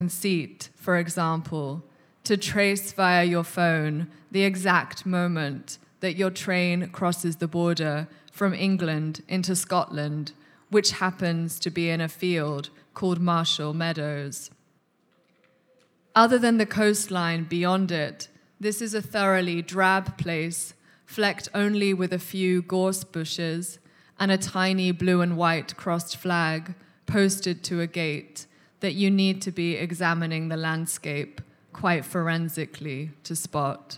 seat, for example, to trace via your phone the exact moment that your train crosses the border from England into Scotland, which happens to be in a field called Marshall Meadows. Other than the coastline beyond it, this is a thoroughly drab place, flecked only with a few gorse bushes and a tiny blue and white crossed flag posted to a gate that you need to be examining the landscape quite forensically to spot.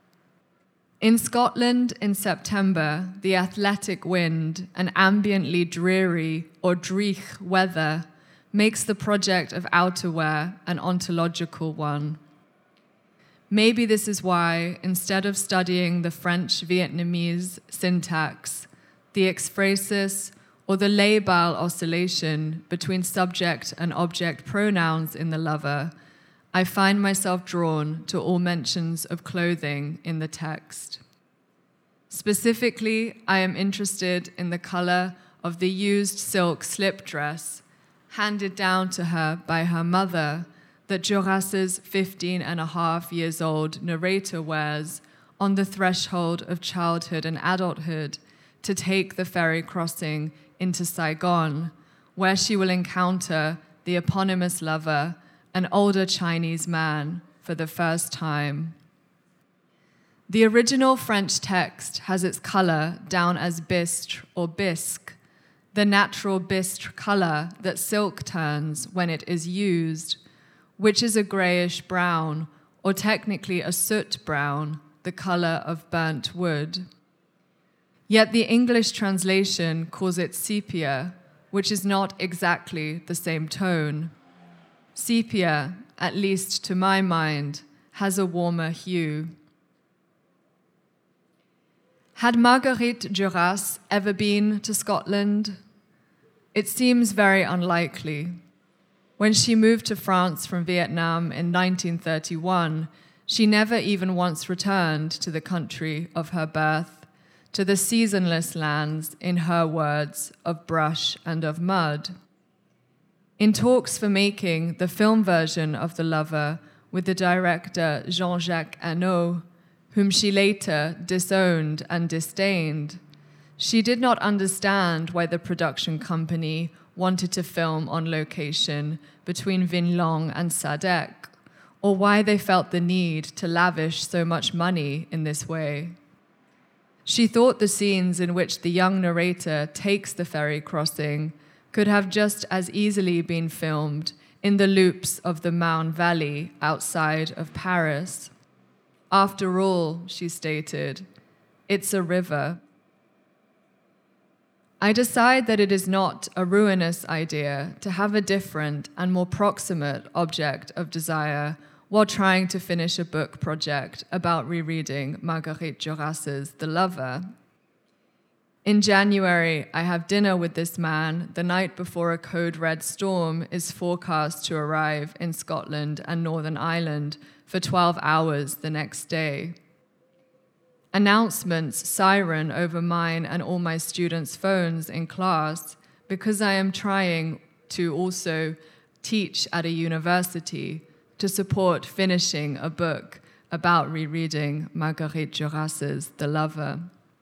In Scotland in September, the athletic wind and ambiently dreary or dreich weather makes the project of outerwear an ontological one. Maybe this is why, instead of studying the French-Vietnamese syntax, the ekphrasis, or the labile oscillation between subject and object pronouns in the lover, I find myself drawn to all mentions of clothing in the text. Specifically, I am interested in the color of the used silk slip dress handed down to her by her mother that Duras' 15-and-a-half-years-old narrator wears on the threshold of childhood and adulthood to take the ferry crossing into Saigon, where she will encounter the eponymous lover, an older Chinese man, for the first time. The original French text has its color down as bistre or bisque, the natural bistre color that silk turns when it is used, which is a grayish brown, or technically a soot brown, the color of burnt wood. Yet the English translation calls it sepia, which is not exactly the same tone. Sepia, at least to my mind, has a warmer hue. Had Marguerite Duras ever been to Scotland? It seems very unlikely. When she moved to France from Vietnam in 1931, she never even once returned to the country of her birth, to the seasonless lands, in her words, of brush and of mud. In talks for making the film version of The Lover with the director Jean-Jacques Annaud, whom she later disowned and disdained, she did not understand why the production company wanted to film on location between Vinlong and Sadek, or why they felt the need to lavish so much money in this way. She thought the scenes in which the young narrator takes the ferry crossing could have just as easily been filmed in the loops of the Marne Valley outside of Paris. After all, she stated, it's a river. I decide that it is not a ruinous idea to have a different and more proximate object of desire while trying to finish a book project about rereading Marguerite Duras's The Lover. In January, I have dinner with this man the night before a code red storm is forecast to arrive in Scotland and Northern Ireland for 12 hours the next day. Announcements siren over mine and all my students' phones in class because I am trying to also teach at a university to support finishing a book about rereading Marguerite Duras's The Lover.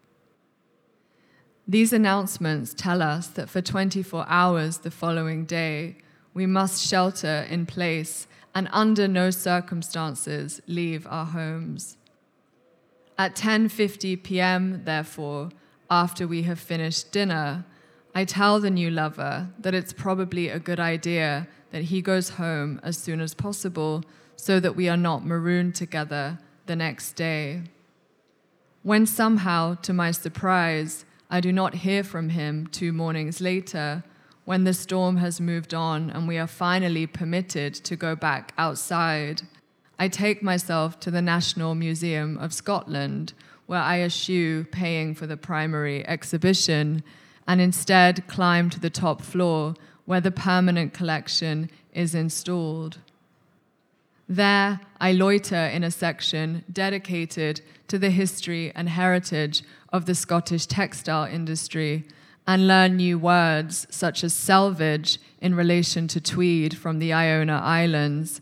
These announcements tell us that for 24 hours the following day, we must shelter in place and under no circumstances leave our homes. At 10:50 p.m., therefore, after we have finished dinner, I tell the new lover that it's probably a good idea that he goes home as soon as possible so that we are not marooned together the next day. When somehow, to my surprise, I do not hear from him 2 mornings later, when the storm has moved on and we are finally permitted to go back outside, I take myself to the National Museum of Scotland, where I eschew paying for the primary exhibition and instead climb to the top floor where the permanent collection is installed. There, I loiter in a section dedicated to the history and heritage of the Scottish textile industry and learn new words such as selvage in relation to tweed from the Iona Islands,